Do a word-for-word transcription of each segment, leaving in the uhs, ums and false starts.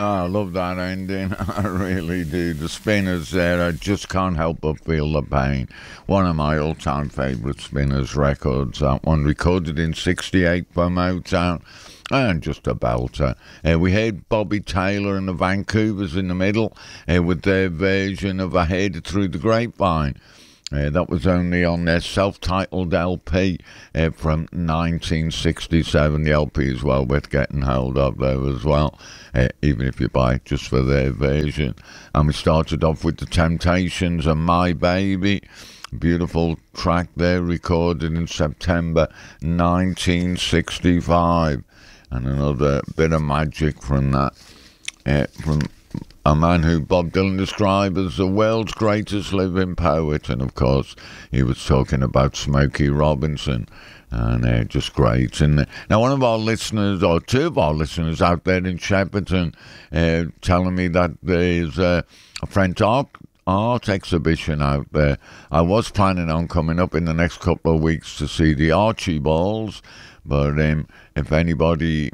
I love that ending. I really do. The Spinners there, I just can't help but feel the pain. One of my all-time favourite Spinners records. That one recorded in sixty-eight for Motown. And just a belter. Uh, we heard Bobby Taylor and the Vancouvers in the middle uh, with their version of I Heard It Through the Grapevine. Uh, that was only on their self-titled L P uh, from nineteen sixty-seven. The L P is well worth getting hold of though as well, uh, even if you buy it just for their version. And we started off with the Temptations and My Baby. Beautiful track there, recorded in September nineteen sixty-five. And another bit of magic from that, uh, from a man who Bob Dylan described as the world's greatest living poet. And of course, he was talking about Smokey Robinson. And uh, just great. And now, one of our listeners, or two of our listeners out there in Shepperton, uh, telling me that there's uh, a French art, art exhibition out there. I was planning on coming up in the next couple of weeks to see the Archibalds, but um, if anybody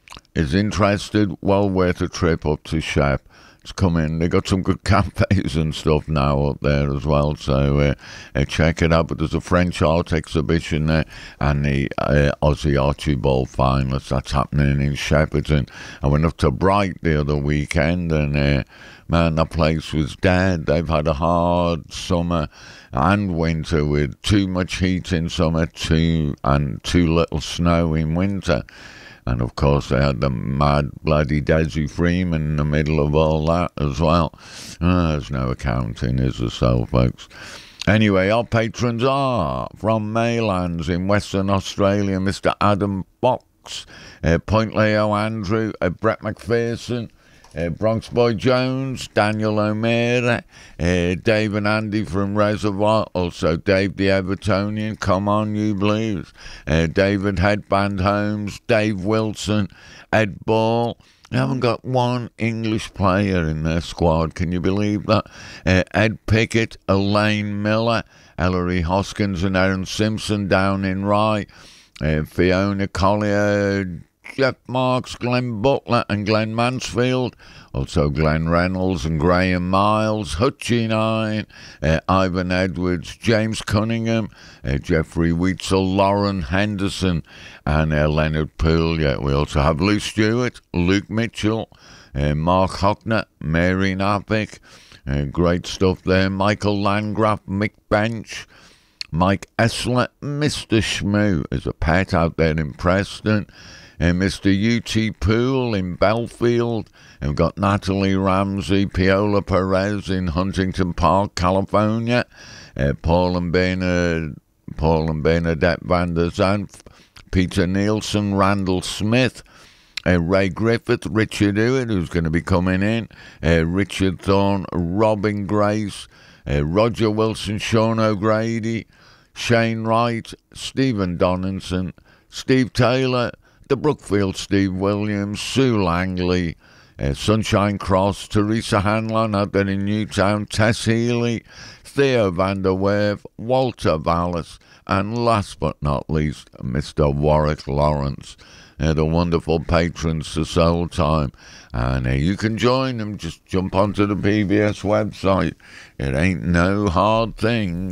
is interested, well worth a trip up to Shep. It's coming. They got some good cafes and stuff now up there as well, so uh, uh, check it out. But there's a French art exhibition there, and the uh, Aussie Archibald finalists that's happening in Shepperton. I went up to Bright the other weekend, and uh, man, that place was dead. They've had a hard summer and winter with too much heat in summer, too and too little snow in winter. And, of course, they had the mad, bloody Desi Freeman in the middle of all that as well. Oh, there's no accounting, is there so, folks? Anyway, our patrons are from Maylands in Western Australia, Mister Adam Box, uh, Point Leo Andrew, uh, Brett McPherson, Uh, Bronx Boy Jones, Daniel O'Meara, uh, Dave and Andy from Reservoir, also Dave the Evertonian, Come On You Blues, uh, David Headband Holmes, Dave Wilson, Ed Ball. They haven't got one English player in their squad, can you believe that? Uh, Ed Pickett, Elaine Miller, Ellery Hoskins and Aaron Simpson down in Rye, uh, Fiona Collier, Jeff Marks, Glenn Butler and Glenn Mansfield, also Glenn Reynolds and Graham Miles, Hutchie Nine, uh, Ivan Edwards, James Cunningham, uh, Jeffrey Weitzel, Lauren Henderson and uh, Leonard Poole. Yeah, we also have Lou Stewart, Luke Mitchell, uh, Mark Hockner, Mary Napick, uh, great stuff there, Michael Landgraf, Mick Bench, Mike Essler, Mister Schmoo is a pet out there in Preston, and Mister U T Poole in Belfield, and we've got Natalie Ramsey, Piola Perez in Huntington Park, California, uh, Paul and Bernard, Paul and Bernadette van der Zandt, Peter Nielsen, Randall Smith, uh, Ray Griffith, Richard Hewitt, who's going to be coming in, uh, Richard Thorne, Robin Grace, uh, Roger Wilson, Sean O'Grady, Shane Wright, Stephen Donaldson, Steve Taylor, the Brookfield Steve Williams, Sue Langley, uh, Sunshine Cross, Teresa Hanlon out there in Newtown, Tess Healy, Theo van der Werf, Walter Vallis, and last but not least, Mister Warwick Lawrence. Uh, the wonderful patrons to Soul Time. And uh, you can join them, just jump onto the P B S website. It ain't no hard thing.